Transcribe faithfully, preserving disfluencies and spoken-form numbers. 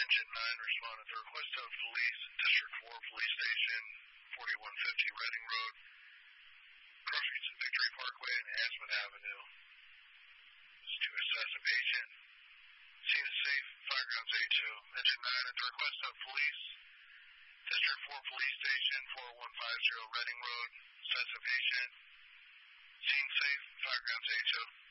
Engine nine responded to the request of police, District four Police Station, forty-one fifty Reading Road, crossing Victory Parkway and Aspen Avenue. To assess a patient. Scene is safe, Firegrounds A two. Engine nine at the request of police, District four Police Station, forty-one fifty Reading Road. Assess a patient. Scene safe, Firegrounds A two.